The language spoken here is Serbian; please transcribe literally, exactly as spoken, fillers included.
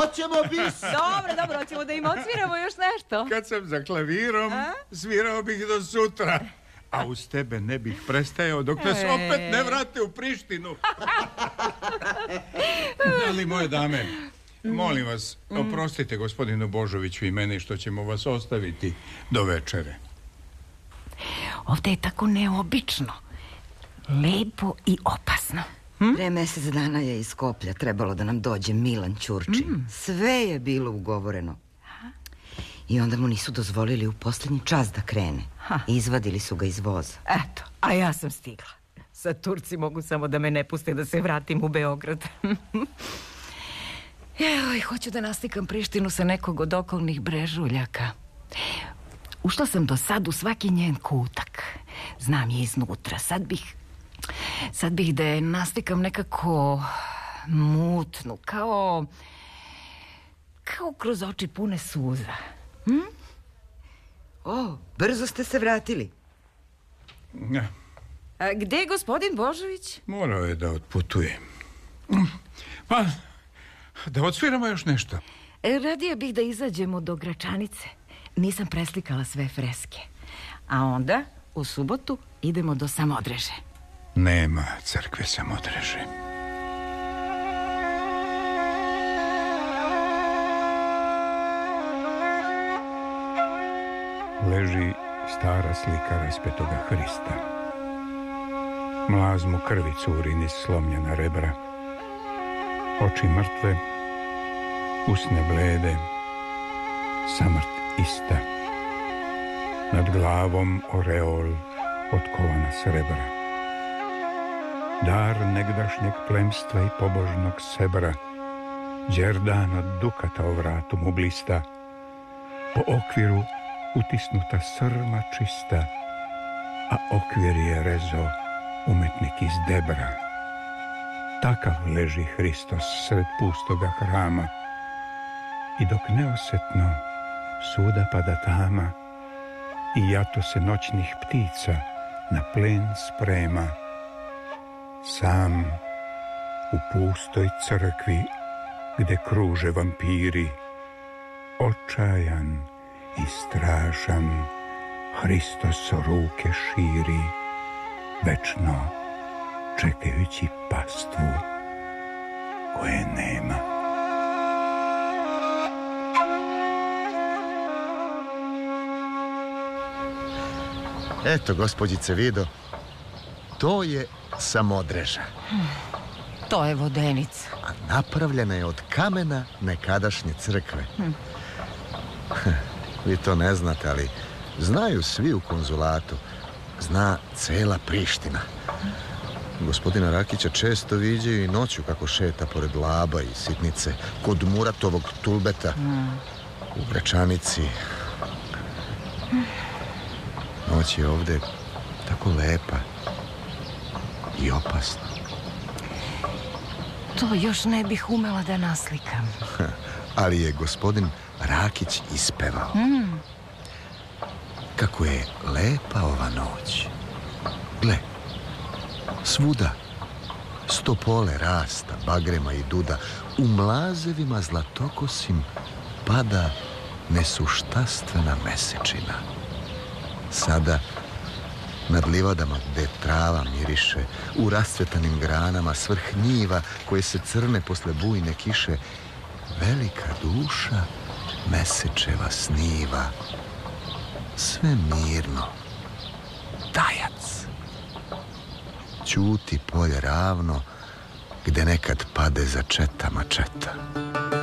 Hoćemo bis. Dobro, dobro, hoćemo da im odsviramo još nešto. Kad sam za klavirom, A? svirao bih do sutra. A uz tebe ne bih prestajao dok nas opet ne vrate u Prištinu. Ali moje dame, molim vas, oprostite gospodinu Božoviću i meni što ćemo vas ostaviti do večere. Ovdje je tako neobično, lepo i opasno. Hm? Pre mjesec dana je iz Skoplja trebalo da nam dođe Milan Ćurčin. Mm. Sve je bilo ugovoreno. I onda mu nisu dozvolili u posljednji čas da krene. Ha. Izvadili su ga iz voza. Eto, a ja sam stigla. Sad Turci mogu samo da me ne puste da se vratim u Beograd. Joj, hoću da naslikam Prištinu sa nekog od okolnih brežuljaka. Ušla sam do sad u svaki njen kutak. Znam je iznutra. Sad bih... Sad bih da je naslikam nekako mutnu, kao... Kao kroz oči pune suza. Hm? O, brzo ste se vratili. Ja. A gde je gospodin Božović? Morao je da otputuje. Pa, da odsviramo još nešto. E, radije bih da izađemo do Gračanice. Nisam preslikala sve freske. A onda, u subotu, idemo do Samodreže. Nema crkve Samodreže. Leži stara slika raspetoga Hrista. Mlaz mu krvi curi niz slomljena rebra. Oči mrtve, usne blede, samrt ista. Nad glavom oreol od kovana srebra. Dar negdašnjeg plemstva i pobožnog sebra. Đerdan od dukata o vratu mu blista. Po okviru utisnuta srma čista, a okvir je rezo umetnik iz debra. Takav leži Hristos sred pustoga hrama i dok neosetno suda pada tama i jato se noćnih ptica na plen sprema, sam u pustoj crkvi gde kruže vampiri, očajan i strašan, Hristos ruke širi, večno čekajući pastvu koje nema. Eto, gospođice Vido, to je Samodreža. Hmm, to je vodenica. A napravljena je od kamena nekadašnje crkve. Hmm. Vi to ne znate, ali znaju svi u konzulatu. Zna cela Priština. Gospodina Rakića često viđaju i noću kako šeta pored Laba i Sitnice, kod Muratovog tulbeta, mm. u Gračanici. Noć je ovde tako lepa i opasna. To još ne bih umela da naslikam. Ali je gospodin Rakić ispevao. Mm. Kako je lepa ova noć. Gle, svuda stopole rasta, bagrema i duda, u mlazevima zlatokosim pada nesuštastvena mesečina. Sada nad livadama gde trava miriše, u rascvetanim granama svrh njiva koje se crne posle bujne kiše, velika duša mesečeva sniva. Sve mirno. Tajac. Ćuti polje ravno, gde nekad pade za četama četa.